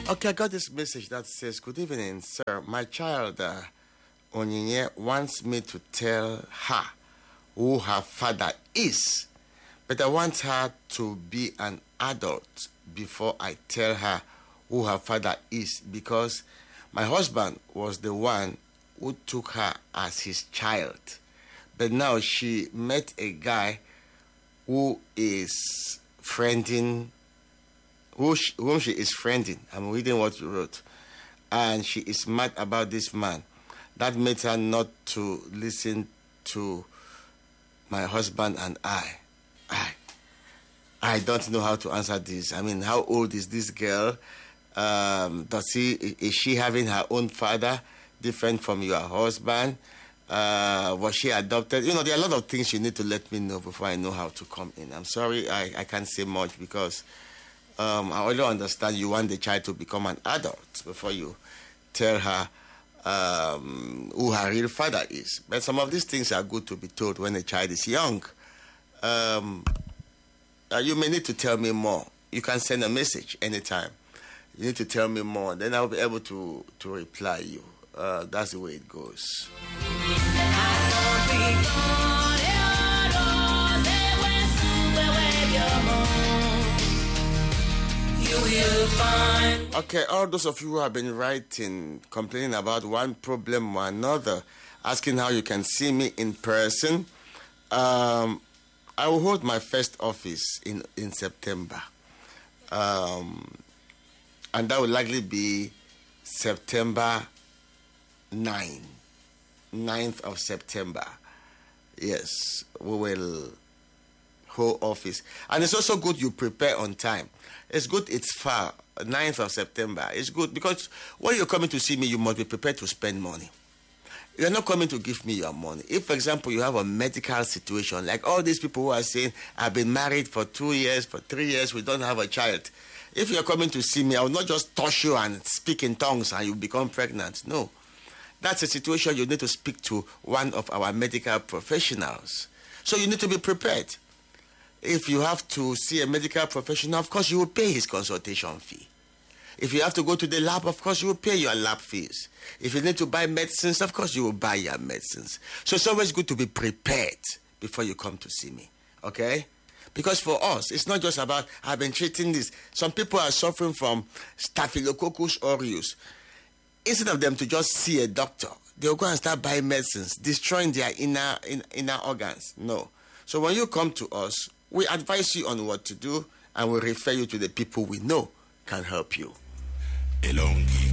Okay, I got this message that says, "Good evening, sir. My child, Onyinye, wants me to tell her who her father is, but I want her to be an adult before I tell her who her father is, because my husband was the one who took her as his child. But now she met a guy who is friending, whom she is friending. I'm reading what you wrote. And she is mad about this man. That made her not to listen to my husband and I don't know how to answer this. I mean, how old is this girl? Is she having her own father different from your husband? Was she adopted? You know, there are a lot of things you need to let me know before I know how to come in. I'm sorry, I can't say much because I only understand you want the child to become an adult before you tell her who her real father is. But some of these things are good to be told when a child is young. You may need to tell me more. You can send a message anytime. You need to tell me more. Then I'll be able to reply you. That's the way it goes. Okay, all those of you who have been writing, complaining about one problem or another, asking how you can see me in person, I will hold my first office in September. And that will likely be September 9th of September. Yes, we will hold office. And it's also good you prepare on time. It's good it's far, 9th of September. It's good because when you're coming to see me, you must be prepared to spend money. You're not coming to give me your money. If, for example, you have a medical situation, like all these people who are saying, I've been married for 2 years, for 3 years, we don't have a child. If you're coming to see me, I will not just touch you and speak in tongues and you become pregnant. No. That's a situation you need to speak to one of our medical professionals. So you need to be prepared. If you have to see a medical professional, of course, you will pay his consultation fee. If you have to go to the lab, of course, you will pay your lab fees. If you need to buy medicines, of course, you will buy your medicines. So it's always good to be prepared before you come to see me, okay? Because for us, it's not just about, I've been treating this. Some people are suffering from Staphylococcus aureus. Instead of them to just see a doctor, they'll go and start buying medicines, destroying their inner organs. No. So when you come to us, we advise you on what to do, and we refer you to the people we know can help you.